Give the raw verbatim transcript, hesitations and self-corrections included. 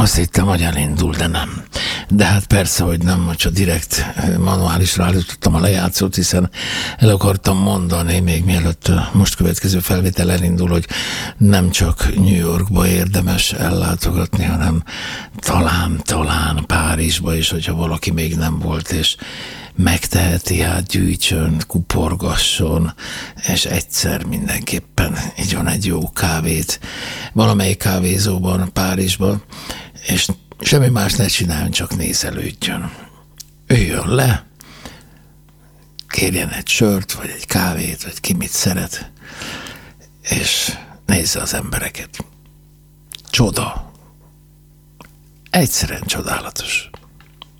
Azt hittem, hogy elindul, de nem. De hát persze, hogy nem, hogy csak direkt manuálisra állítottam a lejátszót, hiszen el akartam mondani, még mielőtt a most következő felvétel elindul, hogy nem csak New Yorkba érdemes ellátogatni, hanem talán, talán Párizsba is, hogyha valaki még nem volt, és megteheti, hát gyűjtsön, kuporgasson, és egyszer mindenképpen igyon egy jó kávét valamelyik kávézóban, Párizsban, és semmi más ne csináljon, csak nézelődjön. Üljön le, kérjen egy sört, vagy egy kávét, vagy ki mit szeret, és nézze az embereket. Csoda. Egyszerűen csodálatos.